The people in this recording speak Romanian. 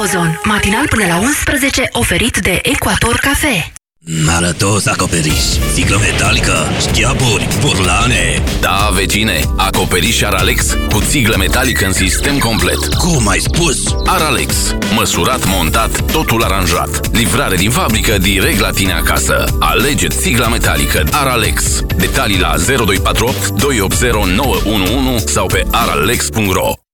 Infozon, matinal până la 11, oferit de Ecuator Cafe. Arătos acoperiș, sticlă metalică, șchiaburi, burlane. Da, vecine, acoperiș Aralex cu țiglă metalică în sistem complet. Cum ai spus? Aralex, măsurat, montat, totul aranjat. Livrare din fabrică direct la tine acasă. Alege țigla metalică Aralex. Detalii la 0248 280 911 sau pe aralex.ro.